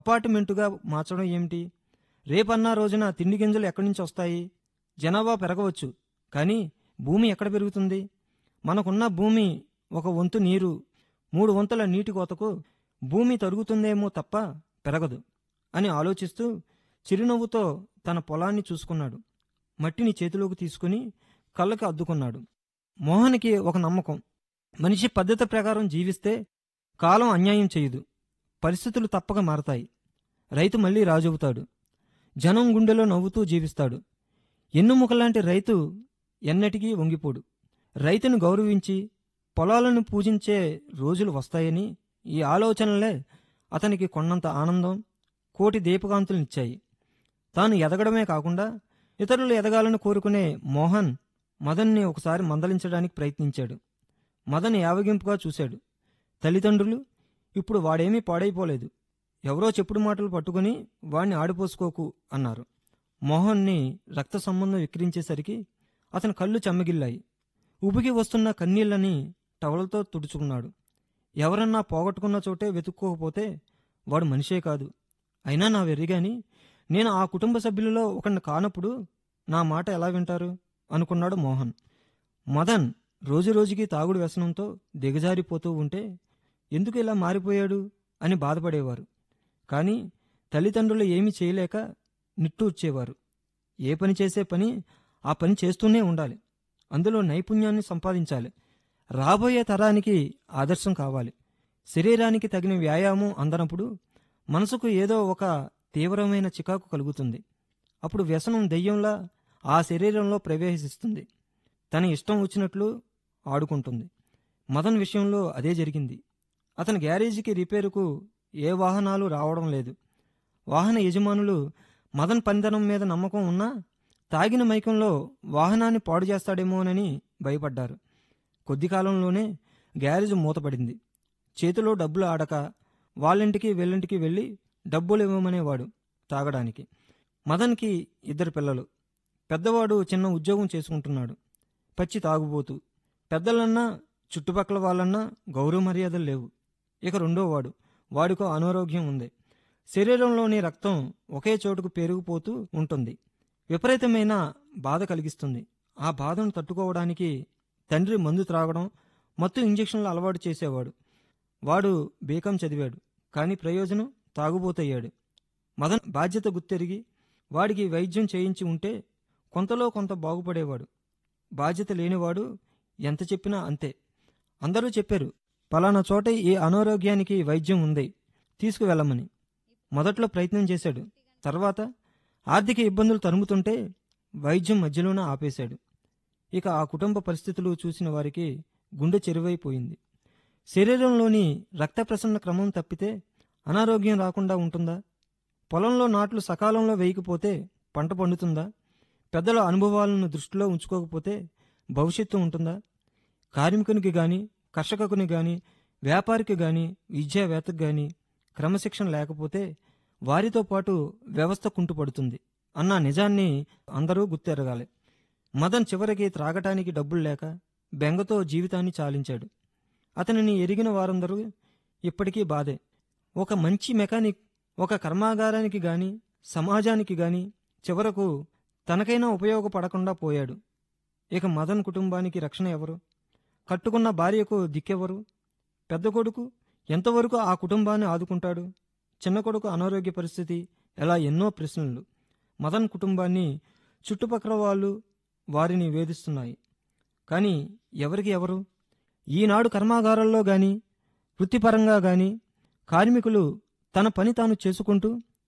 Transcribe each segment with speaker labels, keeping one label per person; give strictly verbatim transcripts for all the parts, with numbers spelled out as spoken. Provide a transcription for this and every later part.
Speaker 1: అపార్ట్మెంటుగా మార్చడం ఏమిటి? రేపన్నా రోజున తిండి గింజలు ఎక్కడి నుంచి వస్తాయి? జనాభా పెరగవచ్చు, కానీ భూమి ఎక్కడ పెరుగుతుంది? మనకున్న భూమి ఒక వంతు నీరు, మూడు వంతుల నీటి కోతకు భూమి తరుగుతుందేమో తప్ప పెరగదు అని ఆలోచిస్తూ చిరునవ్వుతో తన పొలాన్ని చూసుకున్నాడు. మట్టిని చేతిలోకి తీసుకుని కళ్ళకి అద్దుకున్నాడు. మోహన్కి ఒక నమ్మకం. మనిషి పద్ధతి ప్రకారం జీవిస్తే కాలం అన్యాయం చేయదు, పరిస్థితులు తప్పక మారతాయి. రైతు మళ్ళీ రాజవుతాడు, జనం గుండెలో నవ్వుతూ జీవిస్తాడు. ఎన్నుముకలాంటి రైతు ఎన్నటికీ వంగిపోడు. రైతును గౌరవించి పొలాలను పూజించే రోజులు వస్తాయని ఈ ఆలోచనలే అతనికి కొన్నంత ఆనందం, కోటి దీపకాంతులనిచ్చాయి. తాను ఎదగడమే కాకుండా ఇతరులు ఎదగాలని కోరుకునే మోహన్ మదన్ని ఒకసారి మందలించడానికి ప్రయత్నించాడు. మదన్ యావగింపుగా చూశాడు. తల్లిదండ్రులు ఇప్పుడు వాడేమీ పాడైపోలేదు, ఎవరో చెప్పుడు మాటలు పట్టుకుని వాణ్ణి ఆడిపోసుకోకు అన్నారు. మోహన్ని రక్త సంబంధం విక్రించేసరికి అతని కళ్ళు చెమ్మగిల్లాయి. ఉబికి వస్తున్న కన్నీళ్లని టవలతో తుడుచుకున్నాడు. ఎవరన్నా పోగొట్టుకున్న చోటే వెతుక్కోకపోతే వాడు మనిషే కాదు. అయినా నా వెర్రిగాని నేను ఆ కుటుంబ సభ్యులలో ఒకరిని కానప్పుడు నా మాట ఎలా వింటారు అనుకున్నాడు మోహన్. మదన్ రోజురోజుకి తాగుడు వ్యసనంతో దిగజారిపోతూ ఉంటే ఎందుకు ఇలా మారిపోయాడు అని బాధపడేవారు. కానీ తల్లిదండ్రులు ఏమీ చేయలేక నిట్టూర్చేవారు. ఏ పని చేసే పని ఆ పని చేస్తూనే ఉండాలి, అందులో నైపుణ్యాన్ని సంపాదించాలి, రాబోయే తరానికి ఆదర్శం కావాలి. శరీరానికి తగిన వ్యాయామం అందనప్పుడు మనసుకు ఏదో ఒక తీవ్రమైన చికాకు కలుగుతుంది. అప్పుడు వ్యసనం దెయ్యంలా ఆ శరీరంలో ప్రవేశిస్తుంది, తన ఇష్టం వచ్చినట్లు ఆడుకుంటుంది. మదన్ విషయంలో అదే జరిగింది. అతని గ్యారేజీకి రిపేరుకు ఏ వాహనాలు రావడం లేదు. వాహన యజమానులు మదన్ పనితనం మీద నమ్మకం ఉన్నా తాగిన మైకంలో వాహనాన్ని పాడు చేస్తాడేమోనని భయపడ్డారు. కొద్ది కాలంలోనే గ్యారేజ్ మూతపడింది. చేతిలో డబ్బులు ఆడక వాళ్ళింటికి వీళ్ళింటికి వెళ్ళి డబ్బులు ఇవ్వమనేవాడు తాగడానికి. మదన్కి ఇద్దరు పిల్లలు. పెద్దవాడు చిన్న ఉద్యోగం చేసుకుంటున్నాడు, పచ్చి తాగుబోతూ. పెద్దలన్నా చుట్టుపక్కల వాళ్ళన్నా గౌరవ మర్యాదలు లేవు. ఇక రెండోవాడు, వాడికో అనారోగ్యం ఉంది. శరీరంలోని రక్తం ఒకే చోటుకు పెరిగిపోతూ ఉంటుంది. విపరీతమైన బాధ కలిగిస్తుంది. ఆ బాధను తట్టుకోవడానికి తండ్రి మందు త్రాగడం, మత్తు ఇంజెక్షన్లు అలవాటు చేసేవాడు. వాడు బీకాం చదివాడు, కానీ ప్రయోజనం తాగుబోతయ్యాడు. మదన్ బాధ్యత గుర్తెరిగి వాడికి వైద్యం చేయించి ఉంటే కొంతలో కొంత బాగుపడేవాడు. బాధ్యత లేనివాడు ఎంత చెప్పినా అంతే. అందరూ చెప్పారు, పలానా చోట ఈ అనారోగ్యానికి వైద్యం ఉంది, తీసుకువెళ్ళమని. మొదట్లో ప్రయత్నం చేశాడు. తర్వాత ఆర్థిక ఇబ్బందులు తరుముతుంటే వైద్యం మధ్యలోనే ఆపేశాడు. ఇక ఆ కుటుంబ పరిస్థితులు చూసిన వారికి గుండె చెరువైపోయింది. శరీరంలోని రక్త ప్రసరణ క్రమం తప్పితే అనారోగ్యం రాకుండా ఉంటుందా? పొలంలో నాట్లు సకాలంలో వేయకపోతే పంట పండుతుందా? పెద్దల అనుభవాలను దృష్టిలో ఉంచుకోకపోతే భవిష్యత్తు ఉంటుందా? కార్మికునికి గాని, కర్షకుని గాని, వ్యాపారికి గాని, విద్యావేత్తకు గాని క్రమశిక్షణ లేకపోతే వారితో పాటు వ్యవస్థ కుంటుపడుతుంది అన్న నిజాన్ని అందరూ గుర్తెరగాలి. మదన్ చివరికి త్రాగటానికి డబ్బులు లేక బెంగతో జీవితాన్ని చాలించాడు. అతనిని ఎరిగిన వారందరూ ఇప్పటికీ బాధే. ఒక మంచి మెకానిక్ ఒక కర్మాగారానికి గాని, సమాజానికి గాని చివరకు తనకైనా ఉపయోగపడకుండా పోయాడు. ఇక మదన్ కుటుంబానికి రక్షణ ఎవరు? కట్టుకున్న భార్యకు దిక్కెవరు? పెద్ద కొడుకు ఎంతవరకు ఆ కుటుంబాన్ని ఆదుకుంటాడు? చిన్న కొడుకు అనారోగ్య పరిస్థితి, ఎలా ఎన్నో ప్రశ్నలు మదన్ కుటుంబాన్ని, చుట్టుపక్కల వాళ్ళు వారిని వేధిస్తున్నాయి. కానీ ఎవరికి ఎవరు? ఈనాడు కర్మాగారాల్లో గాని, వృత్తిపరంగా గాని కార్మికులు తన పని తాను చేసుకుంటూ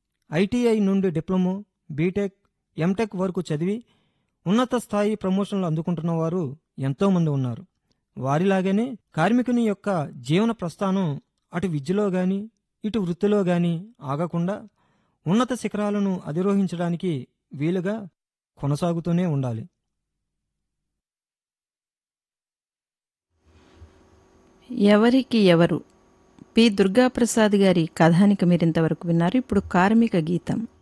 Speaker 1: ఐటీఐ నుండి డిప్లొమో, బీటెక్, ఎంటెక్ వరకు చదివి ఉన్నత స్థాయి ప్రమోషన్లు అందుకుంటున్న వారు ఎంతోమంది ఉన్నారు. వారిలాగానే కార్మికుని యొక్క జీవన ప్రస్థానం అటు విద్యలో గాని, ఇటు వృత్తిలో గాని ఆగకుండా ఉన్నత శిఖరాలను అధిరోహించడానికి వీలుగా కొనసాగుతూనే ఉండాలి.
Speaker 2: ఎవరికి ఎవరు పి దుర్గాప్రసాద్ గారి కథానికి మీరింతవరకు విన్నారు. ఇప్పుడు కార్మిక గీతం.